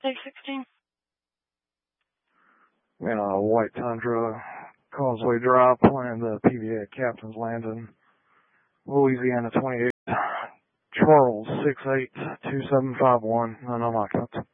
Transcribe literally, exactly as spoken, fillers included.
Take sixteen. In a White Tundra, Causeway Drive, playing the P V A Captain's Landing, Louisiana twenty-eight, Charles six eight two seven five one, and I'm not